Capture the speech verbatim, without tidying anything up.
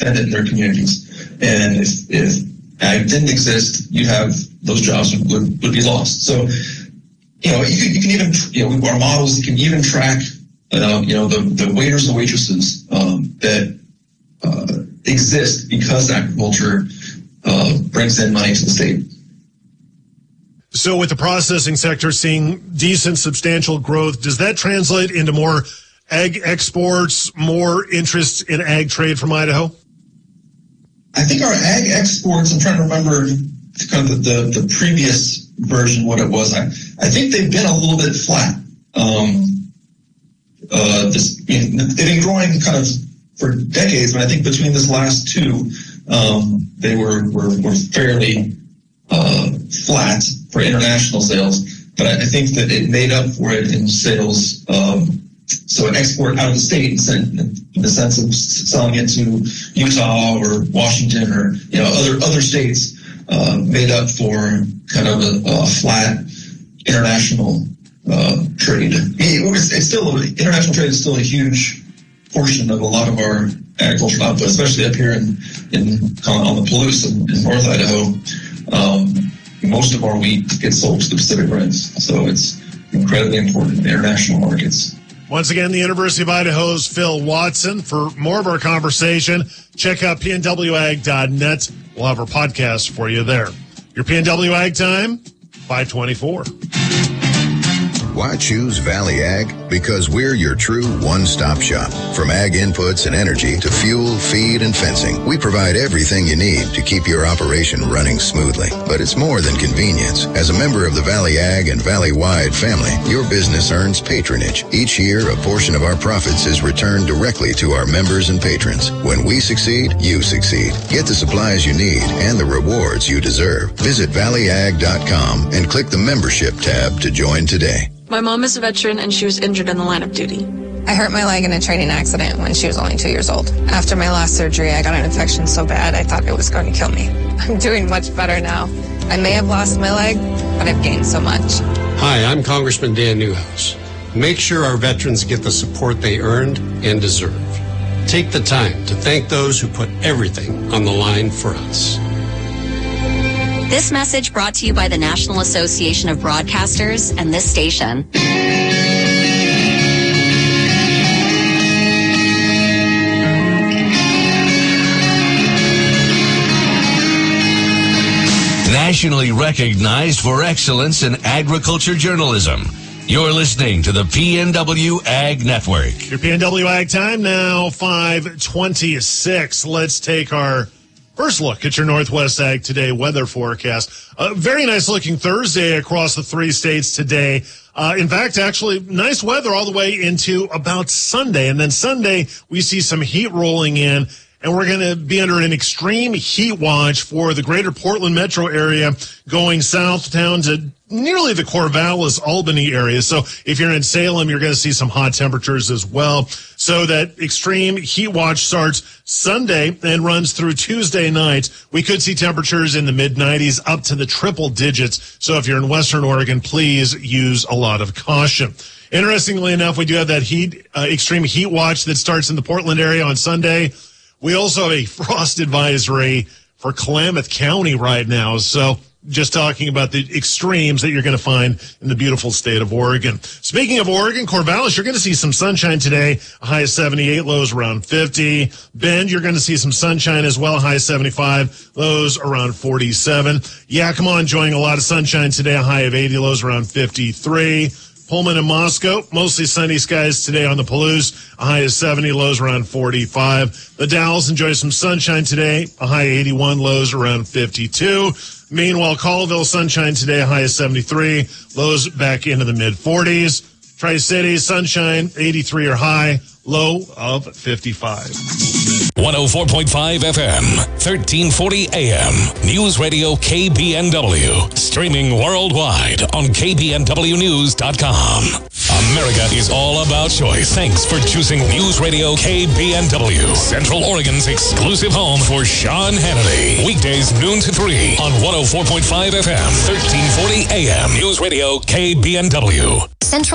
independent in their communities. And if, if ag didn't exist, you have those jobs would, would, would be lost. So, you know, you, you can even, you know, our models, you can even track, uh, you know, the, the waiters and waitresses um, that uh, exist because agriculture uh, brings in money to the state. So with the processing sector seeing decent, substantial growth, does that translate into more ag exports, more interest in ag trade from Idaho? I think our ag exports, I'm trying to remember kind of the, the, the previous version, what it was. I, I think they've been a little bit flat. Um, uh, this, you know, they've been growing kind of for decades, but I think between this last two, um, they were, were, were fairly uh, flat for international sales. But I, I think that it made up for it in sales. Um, so an export out of the state in the sense of selling it to Utah or Washington or, you know, other, other states, uh, made up for kind of a, a flat international uh, trade. It's, it's still, international trade is still a huge portion of a lot of our agricultural output, especially up here in, in on the Palouse in, in North Idaho. Um, most of our wheat gets sold to the Pacific Rim, so it's incredibly important in international markets. Once again, the University of Idaho's Phil Watson. For more of our conversation, check out P N W ag dot net. We'll have our podcast for you there. Your P N W Ag time, five twenty-four. Why choose Valley Ag? Because we're your true one-stop shop. From ag inputs and energy to fuel, feed, and fencing, we provide everything you need to keep your operation running smoothly. But it's more than convenience. As a member of the Valley Ag and Valley-wide family, your business earns patronage. Each year, a portion of our profits is returned directly to our members and patrons. When we succeed, you succeed. Get the supplies you need and the rewards you deserve. Visit valley ag dot com and click the membership tab to join today. My mom is a veteran, and she was injured in the line of duty. I hurt my leg in a training accident when she was only two years old. After my last surgery, I got an infection so bad I thought it was going to kill me. I'm doing much better now. I may have lost my leg, but I've gained so much. Hi, I'm Congressman Dan Newhouse. Make sure our veterans get the support they earned and deserve. Take the time to thank those who put everything on the line for us. This message brought to you by the National Association of Broadcasters and this station. Nationally recognized for excellence in agriculture journalism. You're listening to the P N W Ag Network. Your P N W Ag time now, five twenty-six. Let's take our first look at your Northwest Ag Today weather forecast. A very nice looking Thursday across the three states today. Uh, in fact, actually, nice weather all the way into about Sunday. And then Sunday, we see some heat rolling in, and we're going to be under an extreme heat watch for the greater Portland metro area going south down to nearly the Corvallis, Albany area. So if you're in Salem, you're going to see some hot temperatures as well. So that extreme heat watch starts Sunday and runs through Tuesday night. We could see temperatures in the mid nineties up to the triple digits. So if you're in Western Oregon, please use a lot of caution. Interestingly enough, we do have that heat, uh, extreme heat watch that starts in the Portland area on Sunday. We also have a frost advisory for Klamath County right now. So just talking about the extremes that you're going to find in the beautiful state of Oregon. Speaking of Oregon, Corvallis, you're going to see some sunshine today, a high of seventy-eight, lows around fifty. Bend, you're going to see some sunshine as well, a high of seventy-five, lows around forty-seven. Yakima enjoying a lot of sunshine today, a high of eighty, lows around fifty-three. Pullman and Moscow, mostly sunny skies today on the Palouse, a high of seventy, lows around forty-five. The Dalles enjoy some sunshine today, a high of eighty-one, lows around fifty-two. Meanwhile, Colville, sunshine today, a high of seventy-three, lows back into the mid-forties. Tri-City, sunshine, eighty-three or high, low of fifty-five. one oh four point five F M, thirteen forty A M, News Radio K B N W. Streaming worldwide on K B N W news dot com. America is all about choice. Thanks for choosing News Radio K B N W, Central Oregon's exclusive home for Sean Hannity. Weekdays noon to three on one oh four point five F M, thirteen forty A M, News Radio K B N W. Central